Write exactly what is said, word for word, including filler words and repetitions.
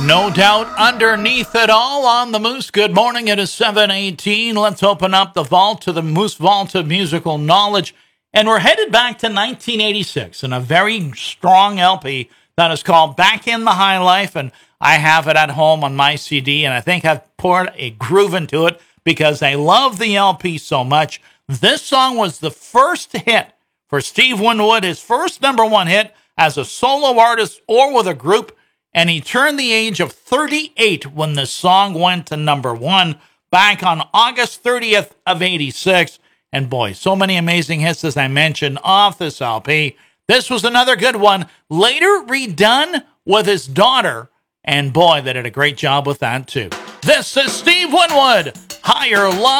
No doubt underneath it all on the Moose. Good morning. It is seven eighteen. Let's open up the vault to the Moose Vault of Musical Knowledge. And we're headed back to nineteen eighty-six and a very strong L P that is called Back in the High Life. And I have it at home on my C D. And I think I've poured a groove into it because I love the L P so much. This song was the first hit for Steve Winwood, his first number one hit as a solo artist or with a group. And he turned the age of thirty-eight when the song went to number one back on August thirtieth of eighty-six. And boy, so many amazing hits, as I mentioned, off this L P. This was another good one, later redone with his daughter. And boy, they did a great job with that too. This is Steve Winwood, Higher Love.